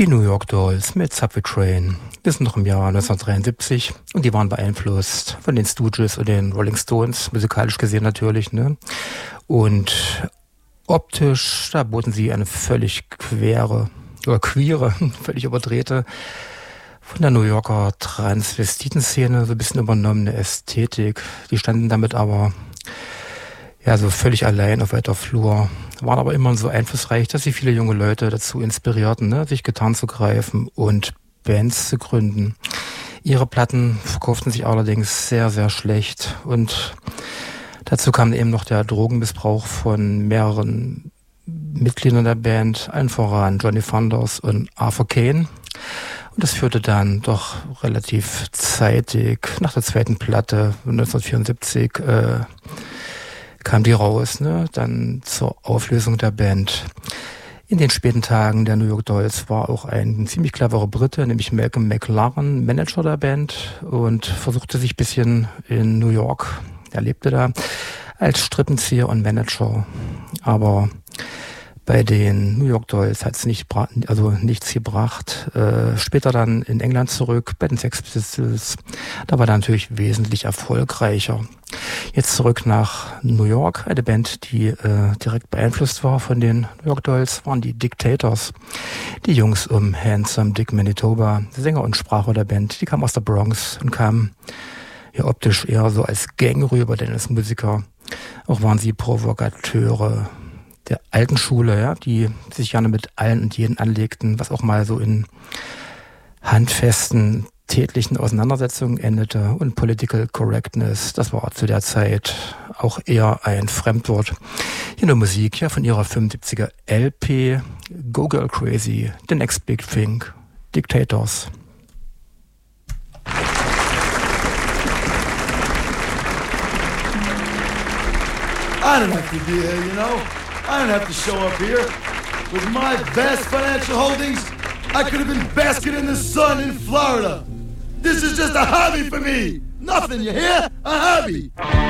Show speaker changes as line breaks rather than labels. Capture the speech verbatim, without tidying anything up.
Die New York Dolls mit Subway Train. Wir sind noch im Jahr neunzehnhundertdreiundsiebzig und die waren beeinflusst von den Stooges und den Rolling Stones, musikalisch gesehen natürlich, ne? Und optisch, da boten sie eine völlig quere, oder queere, völlig überdrehte, von der New Yorker Transvestiten-Szene so ein bisschen übernommene Ästhetik. Die standen damit aber ja so völlig allein auf weiter Flur, waren aber immer so einflussreich, dass sie viele junge Leute dazu inspirierten, ne, sich Gitarren zu greifen und Bands zu gründen. Ihre Platten verkauften sich allerdings sehr, sehr schlecht und dazu kam eben noch der Drogenmissbrauch von mehreren Mitgliedern der Band, allen voran Johnny Thunders und Arthur Kane. Und das führte dann doch relativ zeitig, nach der zweiten Platte neunzehnhundertvierundsiebzig, äh, kam die raus, ne? Dann zur Auflösung der Band. In den späten Tagen der New York Dolls war auch ein ziemlich cleverer Brite, nämlich Malcolm McLaren, Manager der Band und versuchte sich ein bisschen in New York, er lebte da, als Strippenzieher und Manager. Aber bei den New York Dolls hat es nicht, also nichts gebracht. Äh, später dann in England zurück, bei den Sex Pistols, da war er natürlich wesentlich erfolgreicher. Jetzt zurück nach New York, eine Band, die äh, direkt beeinflusst war von den New York Dolls, waren die Dictators. Die Jungs um Handsome Dick Manitoba, Sänger und Sprachrohr der Band, die kamen aus der Bronx und kamen ja optisch eher so als Gang rüber, denn als Musiker. Auch waren sie Provokateure der alten Schule, ja, die sich gerne mit allen und jeden anlegten, was auch mal so in handfesten, tätlichen Auseinandersetzungen endete. Und Political Correctness, das war zu der Zeit auch eher ein Fremdwort. Hier nur Musik, ja, von ihrer fünfundsiebziger L P Go Girl Crazy, The Next Big Thing, Dictators.
I don't have to be here, you know. I don't have to show up here. With my vast financial holdings, I could have been basking in the sun in Florida. This is just a hobby for me. Nothing, you hear? A hobby.